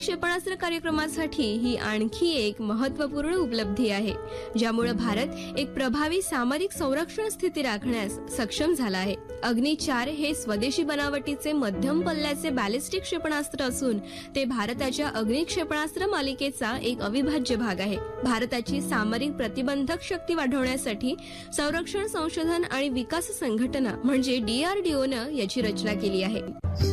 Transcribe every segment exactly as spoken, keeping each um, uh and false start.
क्षेपणास्त्र कार्यक्रमासाठी ही आणखी एक महत्त्वपूर्ण उपलब्धी आहे, ज्यामुळे भारत एक प्रभावी सामरिक संरक्षण स्थिती राखण्यास सक्षम झाला आहे. अग्नी चार हे स्वदेशी बनावटीचे मध्यम पल्ल्याचे बॅलिस्टिक क्षेपणास्त्र असून ते भारताच्या अग्नि क्षेपणास्त्र मालिकेचा एक अविभाज्य भाग आहे. भारताची सामरिक प्रतिबंधक शक्ती वाढवण्यासाठी संरक्षण संशोधन आणि विकास संघटना म्हणजे डीआरडीओनं याची रचना केली आहे.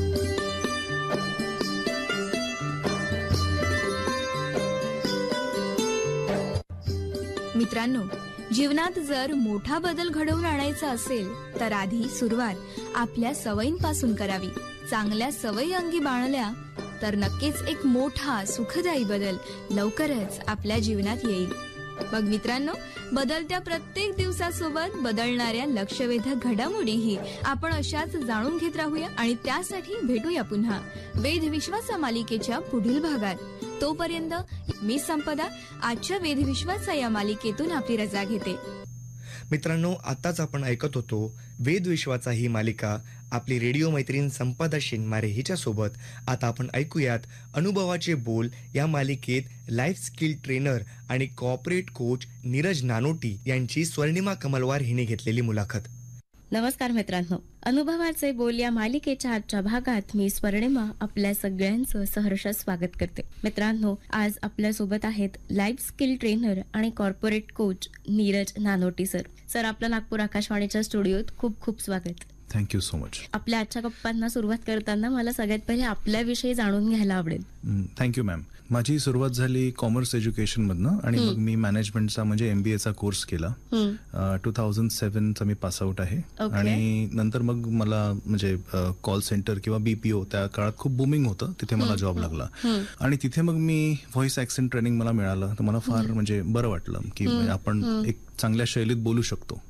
मित्रांनो, जीवनात जर मोठा बदल घडवून आणायचा असेल तर आधी सुरुवात आपल्या सवयींपासून करावी. चांगल्या सवयी अंगी बाळगल्या तर नक्कीच एक मोठा सुखदायी बदल लवकरच आपल्या जीवनात येईल. मग मित्रांनो, बदलत्या प्रत्येक दिवसासोबत बदलणाऱ्या लक्षवेधक घडामोडीही आपण अशाच जाणून घेत राहूया आणि त्यासाठी भेटूया पुन्हा वेध विश्वासा मालिकेच्या पुढील भागात. तोपर्यंत मी संपदा आजच्या वेध विश्वासा या मालिकेतून आपली रजा घेते. मित्रांनो, आताच आपण ऐकत होतो वेद विश्वाचा ही मालिका आपली रेडिओ मैत्रीण संपदा शेनमारे हिच्या सोबत. आता आपण ऐकूयात अनुभवाचे बोल या मालिकेत लाईफ स्किल ट्रेनर आणि कॉर्पोरेट कोच नीरज नानोटी यांची स्वर्णिमा कमलवार हिने घेतलेली मुलाखत. नमस्कार मित्रांनो, अनुभवाचे बोल या मालिकेच्या आजच्या भागात मी स्वर्णिमा आपल्या सगळ्यांचं सहर्ष स्वागत करते. मित्रांनो, आज आपल्या सोबत आहेत लाईफ स्किल ट्रेनर आणि corporate coach Neeraj नानोटी sir. Sir, आपलं नागपूर आकाशवाणीच्या स्टुडिओत खूप खूप स्वागत. Thank you so much. आपल्या आजच्या गप्पांना सुरुवात करताना मला सगळ्यात पहिले आपल्याविषयी जाणून घ्यायला आवडेल. Thank you ma'am. माझी सुरुवात झाली कॉमर्स एज्युकेशन मधनं आणि मग मी मॅनेजमेंटचा म्हणजे एमबीएचा कोर्स केला. टू थाउजंड सेव्हनचा मी पास आउट आहे. आणि नंतर मग मला म्हणजे कॉल सेंटर किंवा बीपीओ त्या काळात खूप बुमिंग होतं, तिथे मला जॉब लागला आणि तिथे मग मी व्हॉइस ऍक्सेंट ट्रेनिंग मला मिळालं. तर मला फार म्हणजे बरं वाटलं की आपण एक चांगल्या शैलीत बोलू शकतो.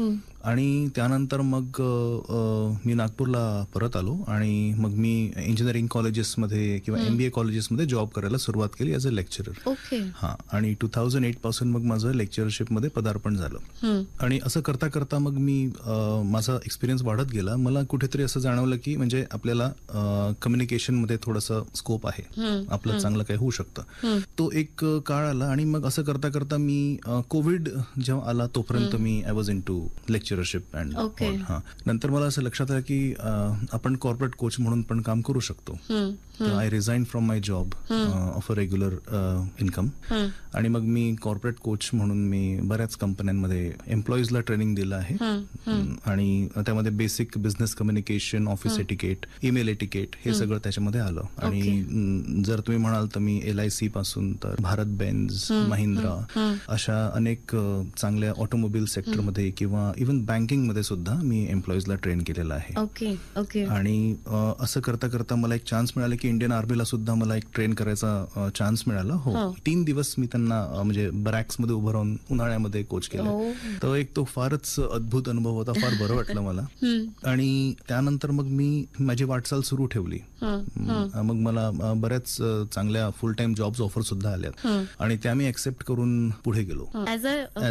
आणि त्यानंतर मग मी नागपूरला परत आलो आणि मग मी इंजिनिअरिंग कॉलेजेसमध्ये किंवा एमबीए कॉलेजेसमध्ये जॉब करायला सुरुवात केली ॲज अ लेक्चरर. हा, आणि टू थाउजंड एट पासून मग माझं लेक्चरशिपमध्ये पदार्पण झालं. आणि असं करता करता मग मी माझा एक्सपिरियन्स वाढत गेला. मला कुठेतरी असं जाणवलं की म्हणजे आपल्याला कम्युनिकेशनमध्ये थोडंसं स्कोप आहे, आपलं चांगलं काही होऊ शकतं. तो एक काळ आला आणि मग असं करता करता मी कोविड जेव्हा आला तोपर्यंत मी I was in to lectureship and हा. नंतर मला असं लक्षात आलं की आपण कॉर्पोरेट कोच म्हणून पण काम करू शकतो. I resign from my job of a regular income आणि मग मी कॉर्पोरेट कोच म्हणून मी बऱ्याच कंपन्यांमध्ये एम्प्लॉईजला ट्रेनिंग दिलं आहे. आणि त्यामध्ये basic business communication, office etiquette, email etiquette हे सगळं त्याच्यामध्ये आलं. आणि जर तुम्ही म्हणाल तर मी एल आय सी पासून तर भारत बेन्झ, महिंद्रा अशा अनेक चांगल्या ऑटोमोबाईल सेक्टरमध्ये किंवा इव्हन बँकिंग मध्ये सुद्धा मी एम्प्लॉईजला ट्रेन केलेलं आहे. Okay okay. आणि असं करता करता मला एक चान्स मिळाला की इंडियन आर्मीला सुद्धा मला एक ट्रेन करायचा चान्स मिळाला. हो, तीन दिवस मी त्यांना म्हणजे बरॅक्स मध्ये उभं राहून उन्हाळ्यामध्ये कोच केलं. तर एक तो फारच अद्भुत अनुभव होता, फार बरं वाटलं मला. आणि त्यानंतर मग मी माझी वाटचाल सुरू ठेवली. मग मला बऱ्याच चांगल्या फुल टाइम जॉब्स ऑफर सुद्धा आल्यात आणि त्या मी ऍक्सेप्ट करून पुढे गेलो as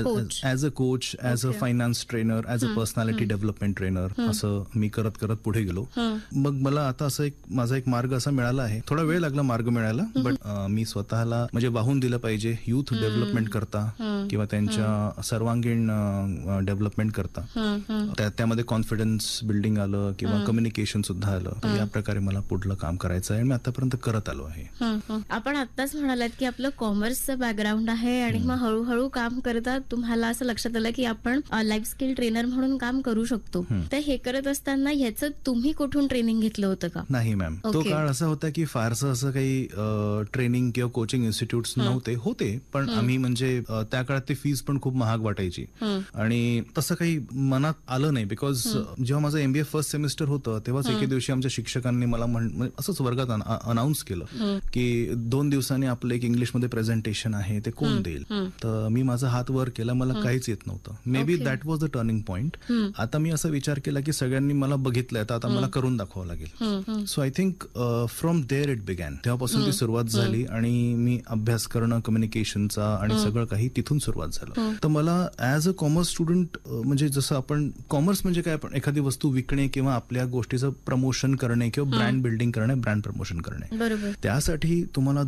a coach, as a finance trainer, as a personality development trainer. असं मी करत करत पुढे गेलो. मग मला आता असं एक माझा एक मार्ग असा मिळाला आहे. थोडा वेळ लागला मार्ग मिळायला, बट मी स्वतःला म्हणजे वाहून दिलं पाहिजे युथ डेव्हलपमेंट करता किंवा त्यांच्या सर्वांगीण डेव्हलपमेंट करता. त्यामध्ये कॉन्फिडन्स बिल्डिंग आलं किंवा कम्युनिकेशन सुद्धा आलं. या प्रकारे मला पुढलं काम करायचं आहे आणि मी आतापर्यंत करत आलो आहे. आपण आताच म्हणालात की आपलं कॉमर्सचं बॅकग्राऊंड आहे आणि मग हळूहळू काम करता तुम्हाला असं लक्षात आलं की आपण लाईफ स्किल ट्रेनर म्हणून काम करू शकतो. तर हे करत असताना ह्याचं तुम्ही कुठून ट्रेनिंग घेतलं होतं का? नाही मॅम, तो काळ असा होता की फारसं असं काही ट्रेनिंग किंवा कोचिंग इन्स्टिट्यूट नव्हते. होते पण आम्ही म्हणजे त्या काळात ते फीस पण खूप महाग वाटायची आणि तसं काही मनात आलं नाही. बिकॉज जेव्हा माझं एमबीए फर्स्ट सेमिस्टर होतं तेव्हाच एके दिवशी आमच्या शिक्षकांनी मला असंच वर्गात अनाऊन्स केलं की दोन दिवसांनी आपलं एक इंग्लिशमध्ये प्रेझेंटेशन आहे, ते कोण देईल? तर मी माझा हात वर केला, मला काहीच येत नव्हतं. May be that was the turning point. आता मी असा विचार केला की सगळ्यांनी मला बघितलंय तर आता मला करून दाखवावं लागेल. So I think from there it begin. तेव्हापासून ती सुरुवात झाली आणि मी अभ्यास करणं कम्युनिकेशनचा आणि सगळं काही तिथून सुरुवात झालं. तर मला ऍज अ कॉमर्स स्टुडंट म्हणजे जसं आपण कॉमर्स म्हणजे काय, आपण एखादी वस्तू विकणे किंवा आपल्या गोष्टीचं प्रमोशन करणे किंवा ब्रँड बिल्डिंग बिल्डिंग करणे, ब्रँड प्रमोशन करणे. बरोबर. त्यासाठी तुम्हाला